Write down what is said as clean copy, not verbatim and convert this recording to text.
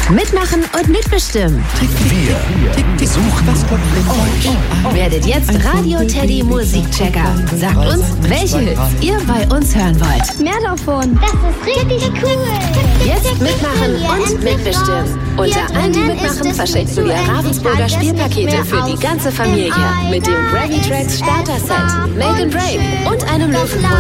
Mitmachen und mitbestimmen. Wir suchen das Glück in euch. Werdet jetzt Radio Teddy Musikchecker. Sagt uns, welche Hits ihr bei uns hören wollt. Mehr davon. Das ist richtig cool. Jetzt mitmachen und mitbestimmen. Unter allen, die mitmachen, verschenkst du dir Ravensburger Spielpakete für die ganze Familie. Mit dem Gravy Tracks Starter Set, Make and Break und einem Löwenhose